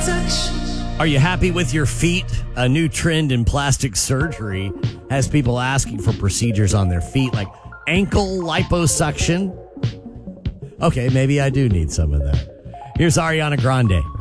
Are you happy with your feet? A new trend in plastic surgery has people asking for procedures on their feet, like ankle liposuction. Okay, maybe I do need some of that. Here's Ariana Grande.